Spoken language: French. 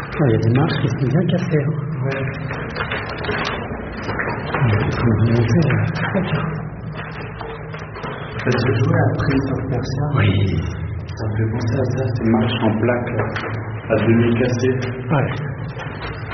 Il y a des marches qui sont bien cassées. Hein. Ouais. Très bien. Ça se jouait à Prince of Persia. Oui. Ça me fait penser à ça, ces marches en plaques, là, à demi cassées. Ouais.